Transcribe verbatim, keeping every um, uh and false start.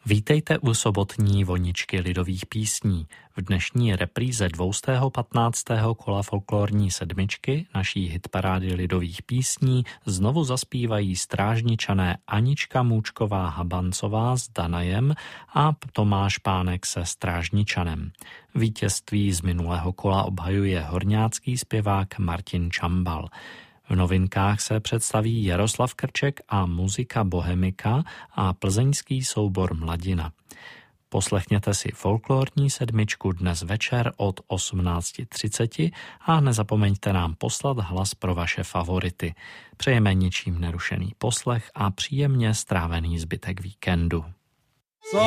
Vítejte u sobotní voničky lidových písní. V dnešní repríze dvoustého patnáctého kola folklorní sedmičky naší hitparády lidových písní znovu zaspívají strážničané Anička Můčková Habancová s Danajem a Tomáš Pánek se Strážničanem. Vítězství z minulého kola obhajuje horňácký zpěvák Martin Čambal. V novinkách se představí Jaroslav Krček a muzika Bohemika a plzeňský soubor Mladina. Poslechněte si folklorní sedmičku dnes večer od osmnáct třicet a nezapomeňte nám poslat hlas pro vaše favority. Přejeme ničím nerušený poslech a příjemně strávený zbytek víkendu.